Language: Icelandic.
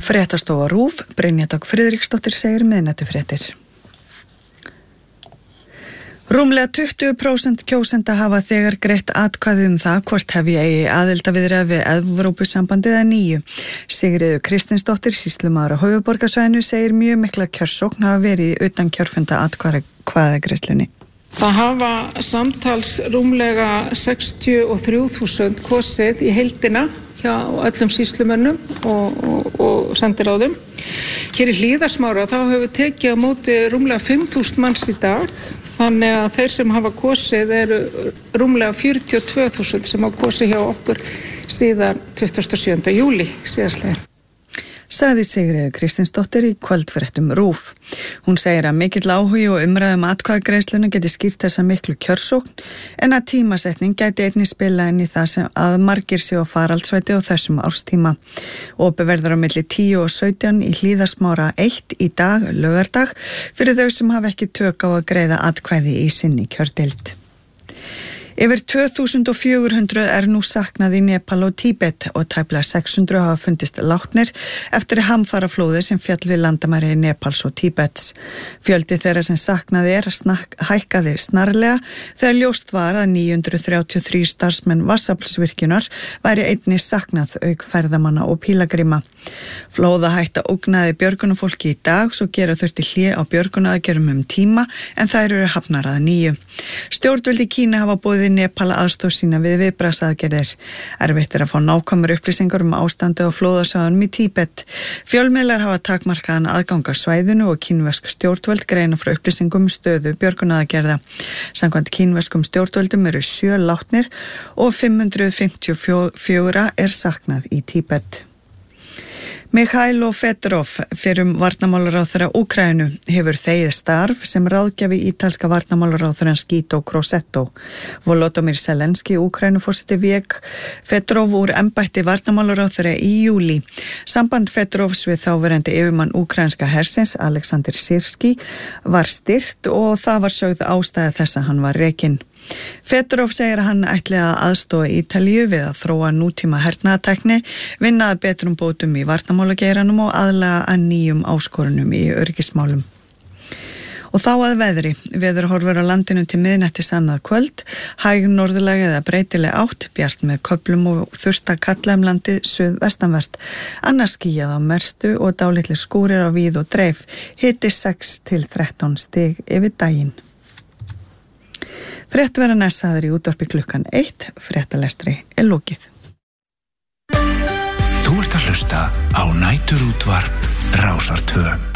Fréttastofa RÚV, Brynja Dögg Friðriksdóttir segir miðnætufréttir. Rúmlega 20% kjósenda hafa þegar greitt atkvæði það hvort hefji eigi aðildarviðræði við Evrópusambandið að nýju. Sigríður Kristinsdóttir, sýslumaður á höfuðborgarsvæðinu, segir mjög mikla kjörsókn hafa verið utan kjörfunda atkvæðagreiðslunni. Það hafa samtals rúmlega 63.000 kosið í heildina hjá öllum sýslumönnum og sendiráðum. Hér í Hlíðarsmára þá hefur tekið á móti rúmlega 5.000 manns í dag. Þannig að þeir sem hafa kosið eru rúmlega 42.000 sem hafa kosið hjá okkur síðan 27. júlí síðastliðinn. Sagði Sigríður Kristinsdóttir í kvöldfréttum RÚV. Hún segir að mikill áhugi og umræðum atkvæðagreiðsluna geti skýrt þessa miklu kjörsókn en að tímasetning gæti einnig spila inn í það sem að margir séu á faraldsvæti á þessum árstíma. Opið verður á milli 10 og 17 í Hlíðarsmára 1 í dag, laugardag, fyrir þau sem hafa ekki tök á að greiða atkvæði í sinni kjördeild. Yfir 2400 nú saknað í Nepal og Tíbet og tæplega 600 hafa fundist látnir eftir hamfaraflóði sem féll við landamæri Nepals og Tíbets. Fjöldi þeirra sem saknað hækkaði snarlega þegar ljóst var að 933 starfsmenn vatnsaflsvirkjunar væri einnig saknað auk ferðamanna og pílagrima. Flóðahætta ógnaði björgunarfólki í dag, svo gera þurfti hlé á björgunaraðgerðum tíma en þær eru hafnar að nýju. Stjórnvöld í Kína hafa boðið Nepal aðstoð sína við viðbragðsaðgerðir. Erfitt að fá nákvæmar upplýsingar ástandið á flóðasvæðunum í Tíbet. Fjölmiðlar hafa takmarkaðan aðgang að svæðinu og kínversk stjórnvöld greina frá upplýsingum stöðu björgunaraðgerða. Samkvæmt kínverskum stjórnvöldum eru 7 látnir og 554 saknað í Tíbet. Mikhailo Fedorov, fyrrum varnarmálaráðherra Úkraínu, hefur þegið starf sem ráðgjafi ítalska varnarmálaráðherrans Guido Crosetto. Volodymyr Zelenski, Úkraínuforseti, vék Fedorov úr embætti varnarmálaráðherra í júlí. Samband Fedorovs við þáverandi yfirmann úkraínska hersins, Alexander Sirski, var styrkt og það var sögð ástæða þess að hann var rekinn. Fedorov segir að hann ætli að aðstoða Ítalíu við að þróa nútíma hernaðartækni, vinna að betrum bótum í varnarmálageiranum og aðlaga að nýjum áskorunum í öryggismálum. Og þá að veðri. Veðurhorfur á landinu til miðnættis annað kvöld, hæg norðurlega eða breytileg átt, bjart með köflum og þurrt að kalla landið suðvestanvert. Annars skýjað á mestu og dálitlir skúrir á víð og dreif, hiti 6 til 13 stig yfir daginn. Frétt verða næsaður í útvarpi klukkan 1, fréttalestri lokið. Þú ert að hlusta á næturútvarp Rásar 2.